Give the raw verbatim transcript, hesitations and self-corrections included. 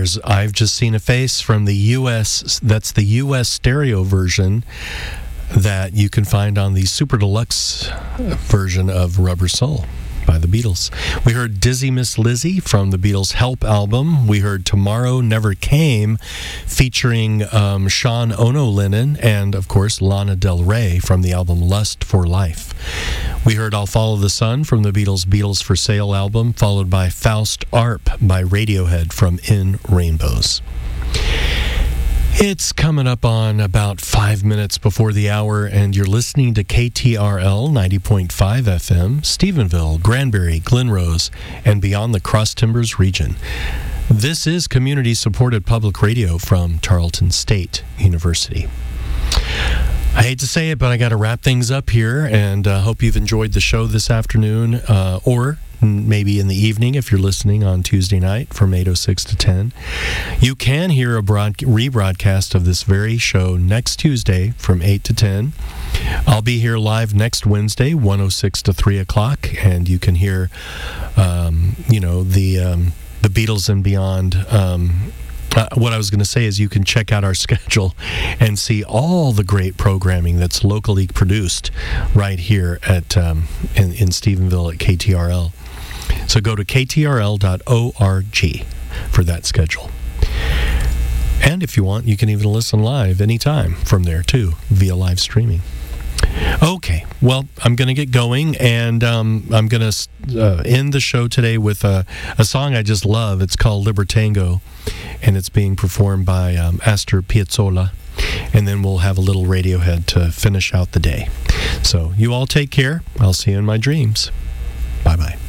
listeners, I've just seen a face from the U S, that's the U S stereo version that you can find on the Super Deluxe version of Rubber Soul by the Beatles. We heard Dizzy Miss Lizzy from the Beatles' Help album. We heard Tomorrow Never Came featuring um, Sean Ono Lennon and, of course, Lana Del Rey from the album Lust for Life. We heard I'll Follow the Sun from the Beatles' Beatles for Sale album, followed by Faust Arp by Radiohead from In Rainbows. It's coming up on about five minutes before the hour, and you're listening to K T R L ninety point five F M, Stephenville, Granbury, Glen Rose, and beyond the Cross Timbers region. This is community-supported public radio from Tarleton State University. I hate to say it, but I got to wrap things up here, and uh, hope you've enjoyed the show this afternoon, uh, or maybe in the evening if you're listening on Tuesday night from eight oh six to ten. You can hear a broad- rebroadcast of this very show next Tuesday from eight to ten. I'll be here live next Wednesday, one oh six to three o'clock, and you can hear, um, you know, the um, the Beatles and Beyond. Um, Uh, what I was going to say is you can check out our schedule and see all the great programming that's locally produced right here at um, in, in Stephenville at K T R L. So go to k t r l dot org for that schedule. And if you want, you can even listen live anytime from there too, via live streaming. Okay, well, I'm going to get going, and um, I'm going to uh, end the show today with a, a song I just love. It's called Libertango, and it's being performed by um, Astor Piazzolla, and then we'll have a little Radiohead to finish out the day. So you all take care. I'll see you in my dreams. Bye-bye.